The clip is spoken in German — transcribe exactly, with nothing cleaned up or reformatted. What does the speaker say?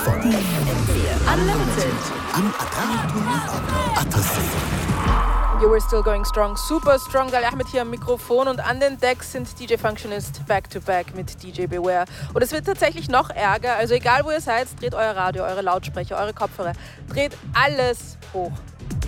von Unlimited. Am Atar Atassi. You were still going strong, super strong. Salih Ahmed hier am Mikrofon und an den Decks sind D J Functionist back to back mit D J Beware. Und es wird tatsächlich noch ärger, also egal wo ihr seid, dreht euer Radio, eure Lautsprecher, eure Kopfhörer, dreht alles hoch.